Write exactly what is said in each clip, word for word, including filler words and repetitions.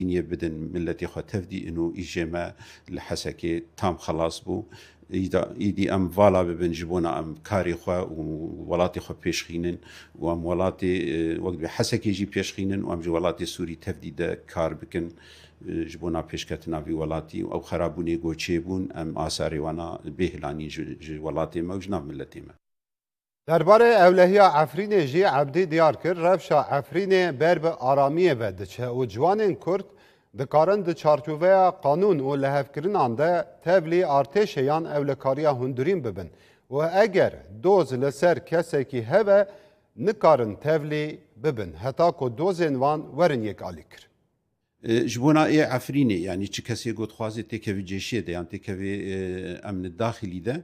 بدن ملتي خو تفدي انه اجما الحسكي تام خلاص بو اذا ايدي ام فالا ببن جبونا ام كاري خو ولاتي خو بيشخينن وام ولاتي وقت بحسكي جي بيشخينن وام ولاتي سوري تفدي ده كار بكن جبونا بيشكتنا في ولاتي او خرابوني گوچيبون ام آثاري وانا بهلاني ولاتي موجنا ملتي ما درباره اولهیا عفرین جی عبدی دیار کرد رفشا عفرین برب آرامیه و دچه و جوانین کرد دکارن د چارچوبه قانون و لحفکرینان ده تبلی ارتشیان اولکاریا هندورین ببن و اگر دوز لسر کسی که هوا نکارن تبلی ببن حتی که دوزین وان ورن یک آلی کرد. جبونا اي عفريني يعني چه كسي قد خوازي تكوي جيشيه ده يعني تكوي امن الداخلي ده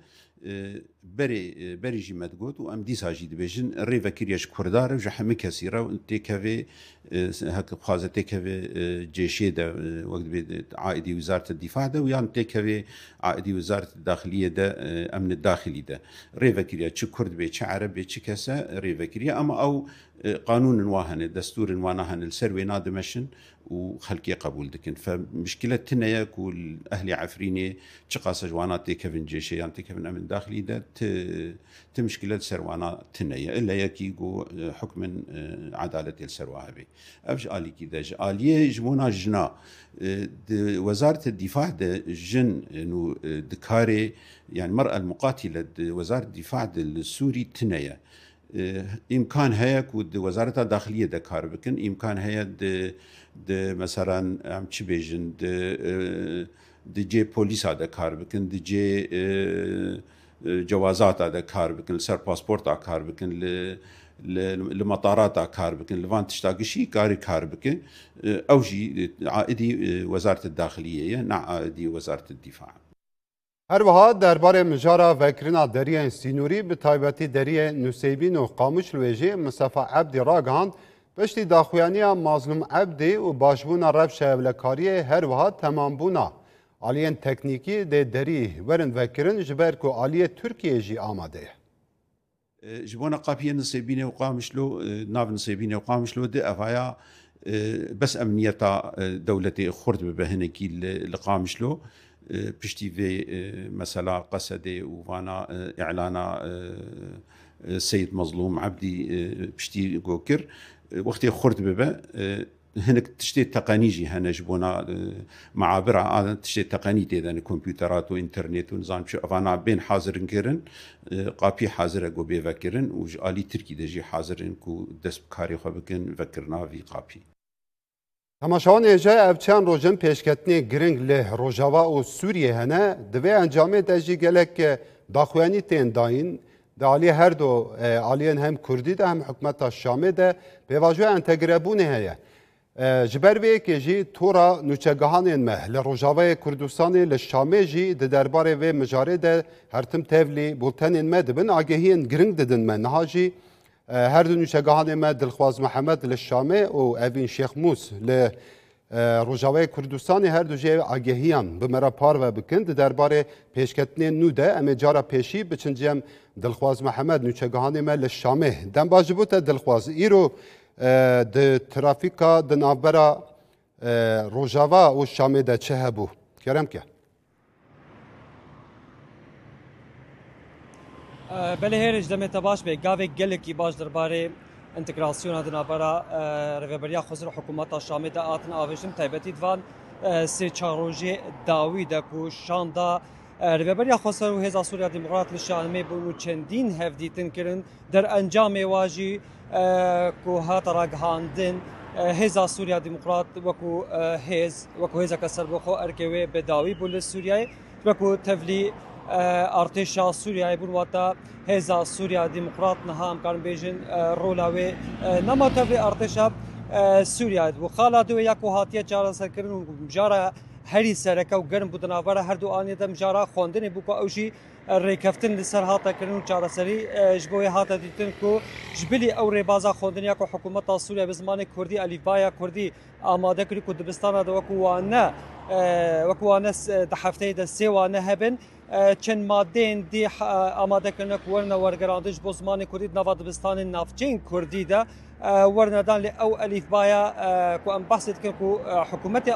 بري بري جي مدقوت وام ديسا جي دبيجن ريفا كرياش كردار وجا حمي كسيرا تكوي هك خوازي تكوي جيشيه ده وقت عائدي وزارة الدفاع ده ويعني تكوي عائدي وزارة الداخلية ده امن الداخلي ده ريفا كريا چه كرد بي چه عرب بي چه كسا ريفا كريا اما او قانون واهن دستور وانهن السروي نادمشن وخلقي قبول دكن فمشكلة تنيا كل أهلي عفريني تقاس جوانات كيفن جيشي يعني كيفن أمن داخلي ده تمشكلة سروانا تنيا إلا يكيجو حكم عدالة السروها بي أبش آلي كده آلية جمونا جنا وزارة الدفاع ده جن إنه دكاري يعني المرأة المقاتلة وزارة الدفاع السوري تنيا إمكان هيك وزارة الداخلية ده كار بكن إمكان هي د د مثلا عم چی بیجن د د جي بوليس هذا كار بكن د جي جوازات هذا كار بكن سر باسبورت كار بكن لمطارات كار بكن لفان تشتاق شيء كاري كار بكن او جي عائدي وزارة الداخلية نا عائدي وزارة الدفاع. هر وها درباره مجارا وکرنا دریه سینوری به تایبتی دریه نوسیبین و قاموش لویجی مصطفى عبدی راگهاند پشتی داخویانی مظلوم عبدی و باشبونا رفش اولکاری هر وها تمام بونا آلین تکنیکی ده دری ورن وکرن جبر کو آلیه ترکیه جی آماده جبونا قابیه نصیبینه و قامشلو ناف نصیبینه و قامشلو ده افایا بس امنیتا دولتی خورد ببهنکی لقامشلو پشتی في مثلا قصدي وفانا اعلانا سيد مظلوم عبدي پشتی گوکر وقتی خورد ببا هناك تشتي تقنيجي هنا جبونا معابر عادة تشتي تقني تيدان كمبيوترات وانترنت ونظام شو افانا بين حاضر نكرن قابي حاضر اقو بيفكرن وجالي تركي دجي حاضرن كو دست بكاري خو بكن فكرنا في قابي تماشاوان ایجای ابچان روزن پیشکتنی گرنگ له روجاوا و سوریه هنه دوی انجام دجی گلک داخوانی تین داین دالی هر دو آلیان هم کردی ده هم حکمت شامه ده به واجه انتگربونه هیا جبر وی که جی تورا نوچگاهان مه لروجاوا کردستانی لشامه جی ده درباره و مجاره ده هر تم تevلی بولتن مه دبن آگهین گرنگ ددن مه نها جی هر دو نوچگاهان ما دلخواز محمد للشامه و اوین شیخ موس ل روجاوا کردستانی هر دو جه آگهیان به مرا پار و بکند درباره پیشکتنی نوده ام جارا پیشی بچنجم دلخواز محمد نوچگاهان ما للشامه دم باجبوت دلخواز ایرو د ترافیکا د نابرا روجاوا و شامه ده چه هبو کرم که بله هرج دمت باش به گاوی گلکی باش درباره انتگراسیون دنابرا رهبریا خزر حکومت شامل ده آتن آویشم تایبتی دوان سه چاروجی داوی ده کو شاندا رهبریا خزر و هزا سوریا دموکرات لشانمه بونو چندین هفدیتن کرن در انجام واجی کو هات راگهاندن هزا سوریا دموکرات وکو هز وکو هزا کسر بخو ارکوی به داوی بول سوریای وکو تفلی ارتشا سوریا بون واتا هزا سوریا دموکرات نهام کارن بیجن رولاوی نماتوی ارتشا سوریا و خالا دو یکو هاتیه چارا سرکرن و جارا هەری سەرەکە و گەرم بوو دناوەرە هەردوو ئانێ دەمجارە خواندنی بوو کە ئەوژی ڕێکەفتن لەسەر هاتەکردن و چارەسەری ji بۆ هاتە دیتن ku ji bilî ew rêbaza xwendiniya ku hikûmeta Sûriya bi zimanê Kurdî elîfbaya Kurdî amade kirî ku dibistana de wekû wane wekû wane di hefteyê de sê wane hebin çend madeyên dî amadekirine ku werine wergerandin ji bo zimanê Kurdî nava dibistanên navçeyên Kurdî de wernedan lê ew elîfbaya ku em behsê dikin ku hikûmetê